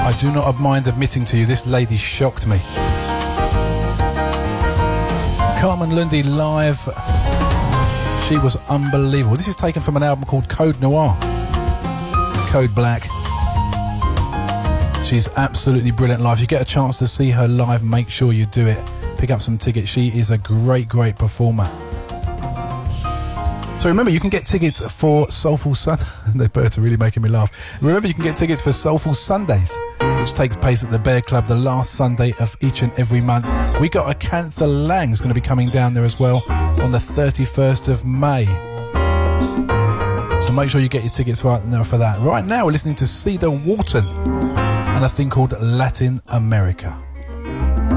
I do not mind admitting to you, this lady shocked me. Carmen Lundy live. She was unbelievable. This is taken from an album called Code Noir. Code Black. She's absolutely brilliant live. If you get a chance to see her live, make sure you do it. Pick up some tickets. She is a great, great performer. So remember, you can get tickets for Soulful Sunday. The birds are really making me laugh. Remember, you can get tickets for Soulful Sundays, which takes place at the Bear Club the last Sunday of each and every month. We got Acantha Lang's going to be coming down there as well on the 31st of May. So make sure you get your tickets right now for that. Right now, we're listening to Cedar Walton and a thing called Latin America.